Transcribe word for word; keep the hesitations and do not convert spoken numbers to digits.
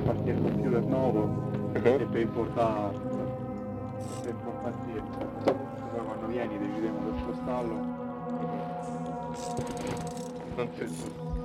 partire il computer nuovo Uh-huh. e per importare per importarti poi quando vieni devi vedere questo stallo Non si...